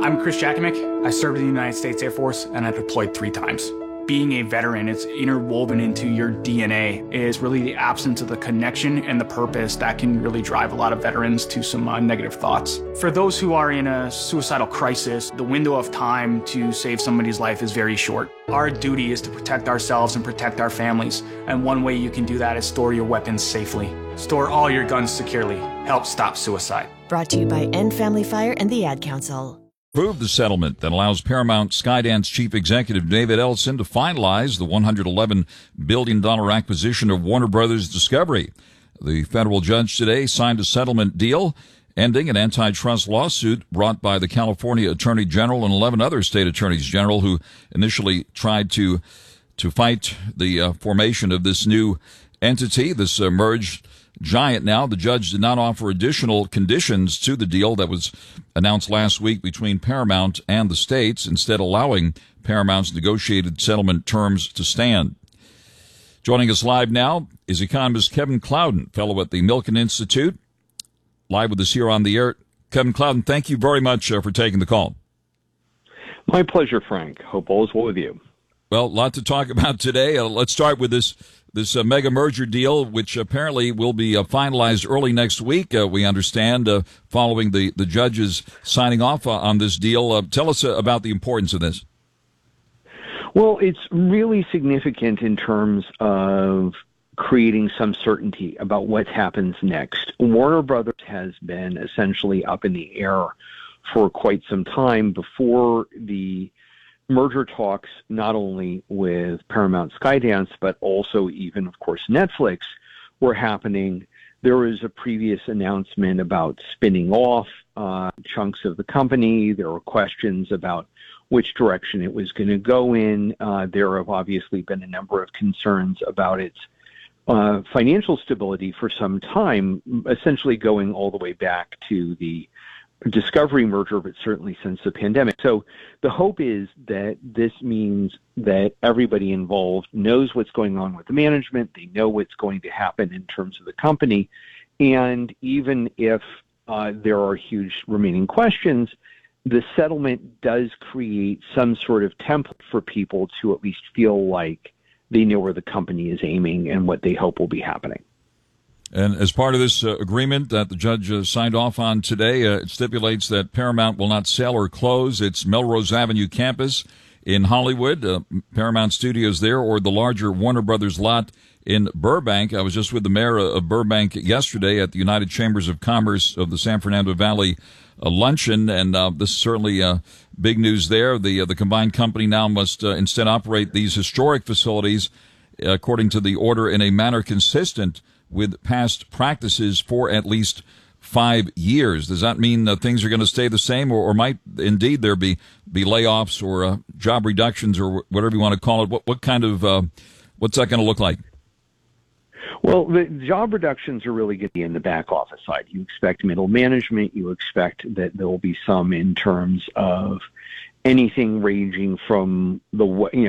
I'm Chris Jakimick. I served in the United States Air Force and I deployed 3 times. Being a veteran, it's interwoven into your DNA, is really the absence of the connection and the purpose that can really drive a lot of veterans to some negative thoughts. For those who are in a suicidal crisis, the window of time to save somebody's life is very short. Our duty is to protect ourselves and protect our families, and one way you can do that is store your weapons safely. Store all your guns securely. Help stop suicide. Brought to you by End Family Fire and the Ad Council. Approved the settlement that allows Paramount Skydance chief executive David Ellison to finalize the $111 billion acquisition of Warner Brothers Discovery. The federal judge today signed a settlement deal ending an antitrust lawsuit brought by the California Attorney General and 11 other state attorneys general who initially tried to fight the formation of this new entity, this merged giant. Now, the judge did not offer additional conditions to the deal that was announced last week between Paramount and the states, instead allowing Paramount's negotiated settlement terms to stand. Joining us live now is economist Kevin Clouden, fellow at the Milken Institute, live with us here on the air. Kevin Clouden, thank you very much for taking the call. My pleasure, Frank. Hope all is well with you. Well, a lot to talk about today. Let's start with this mega merger deal, which apparently will be finalized early next week, we understand, following the judges signing off on this deal. Tell us about the importance of this. Well, it's really significant in terms of creating some certainty about what happens next. Warner Brothers has been essentially up in the air for quite some time before the merger talks, not only with Paramount Skydance, but also even, of course, Netflix, were happening. There was a previous announcement about spinning off chunks of the company. There were questions about which direction it was going to go in. There have obviously been a number of concerns about its financial stability for some time, essentially going all the way back to the Discovery merger, but certainly since the pandemic. So the hope is that this means that everybody involved knows what's going on with the management. They know what's going to happen in terms of the company. And even if there are huge remaining questions, the settlement does create some sort of template for people to at least feel like they know where the company is aiming and what they hope will be happening. And as part of this agreement that the judge signed off on today, it stipulates that Paramount will not sell or close its Melrose Avenue campus in Hollywood, Paramount Studios there, or the larger Warner Brothers lot in Burbank. I was just with the mayor of Burbank yesterday at the United Chambers of Commerce of the San Fernando Valley luncheon, and this is certainly big news there. The combined company now must instead operate these historic facilities, according to the order, in a manner consistent with past practices for at least 5 years. Does that mean things are going to stay the same, or might indeed there be layoffs or job reductions or whatever you want to call it? What kind of what's that going to look like? Well, the job reductions are really going to be in the back office side. You expect middle management. You expect that there will be some in terms of anything ranging from the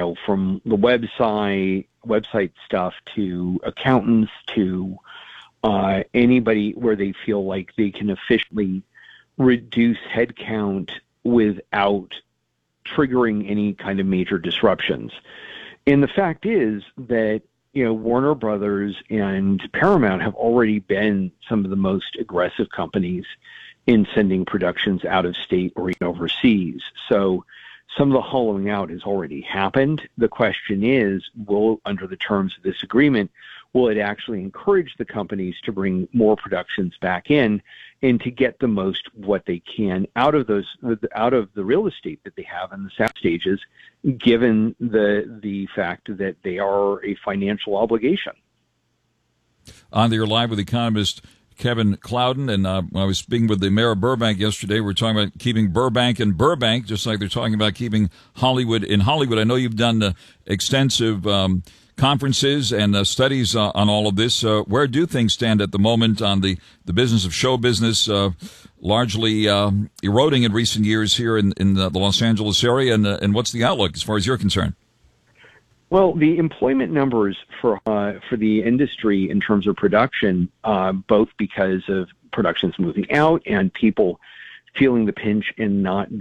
website stuff to accountants to anybody where they feel like they can efficiently reduce headcount without triggering any kind of major disruptions. And the fact is that Warner Brothers and Paramount have already been some of the most aggressive companies in sending productions out of state or even overseas. So some of the hollowing out has already happened. The question is, under the terms of this agreement, will it actually encourage the companies to bring more productions back in and to get the most what they can out of the real estate that they have in the sound stages, given the fact that they are a financial obligation? On the Air Live with economist Kevin Clouden, and I was speaking with the mayor of Burbank yesterday. We were talking about keeping Burbank in Burbank, just like they're talking about keeping Hollywood in Hollywood. I know you've done extensive conferences and studies on all of this. Where do things stand at the moment on the business of show business, largely eroding in recent years here in the Los Angeles area, and what's the outlook as far as you're concerned? Well, the employment numbers for the industry in terms of production, both because of productions moving out and people feeling the pinch and not